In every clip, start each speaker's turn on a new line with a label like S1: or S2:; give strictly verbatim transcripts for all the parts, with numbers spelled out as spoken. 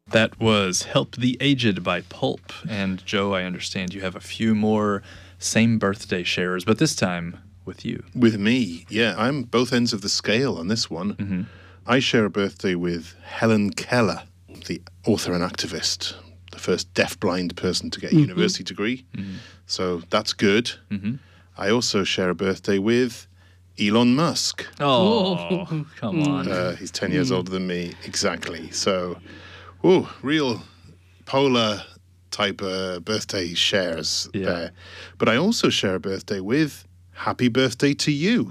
S1: That was Help the Aged by Pulp. And Joe, I understand you have a few more same birthday sharers, but this time with you.
S2: With me, yeah. I'm both ends of the scale on this one.
S1: Mm-hmm.
S2: I share a birthday with Helen Keller, the author and activist, the first deafblind person to get a
S3: Mm-hmm.
S2: university degree.
S1: Mm-hmm.
S2: So that's good.
S1: Mm-hmm.
S2: I also share a birthday with Elon Musk.
S1: Oh, come on.
S2: Uh, he's ten years older than me, exactly. So, ooh, real polar type uh, birthday shares
S1: Yeah.
S2: there. But I also share a birthday with Happy Birthday to You,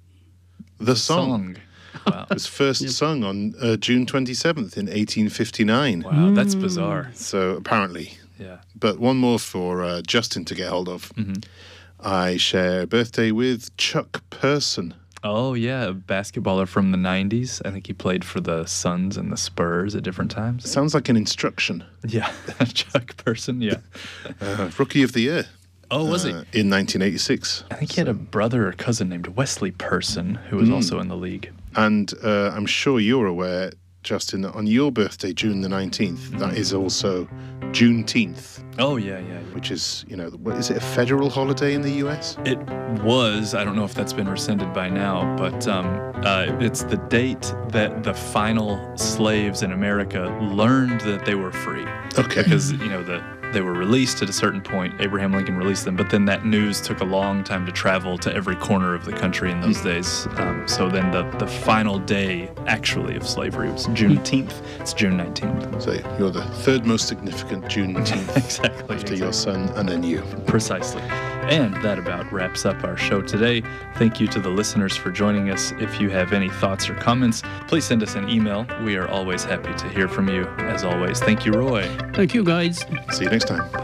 S2: the song.
S1: Song. Wow.
S2: It was first sung on uh, June twenty-seventh in eighteen fifty-nine.
S1: Wow, that's bizarre.
S2: So apparently.
S1: Yeah.
S2: But one more for uh, Justin to get hold of.
S1: Mm-hmm.
S2: I share a birthday with Chuck Person.
S1: Oh, yeah, a basketballer from the nineties. I think he played for the Suns and the Spurs at different times.
S2: Sounds like an instruction.
S1: Yeah, Chuck Person, yeah.
S2: Uh, Rookie of the Year.
S1: Oh, was
S2: uh, in nineteen eighty-six.
S1: he? I think he had a brother or cousin named Wesley Person who was
S2: Mm.
S1: also in the league.
S2: And uh, I'm sure you're aware, Justin, that on your birthday, June the nineteenth, that is also Juneteenth,
S1: Oh, yeah, yeah.
S2: which is, you know, what, is it a federal holiday in the U S?
S1: It was, I don't know if that's been rescinded by now, but um, uh, it's the date that the final slaves in America learned that they were free.
S2: Okay.
S1: Because, you know, the they were released at a certain point. Abraham Lincoln released them, but then that news took a long time to travel to every corner of the country in those days. Um, so then the, the final day, actually, of slavery was Juneteenth. It's June nineteenth.
S2: So you're the third most significant Juneteenth
S1: Exactly.
S2: after
S1: exactly.
S2: your son and then you.
S1: Precisely. And that about wraps up our show today. Thank you to the listeners for joining us. If you have any thoughts or comments, please send us an email. We are always happy to hear from you. As always, thank you, Roy.
S3: Thank you, guys.
S2: See you next time.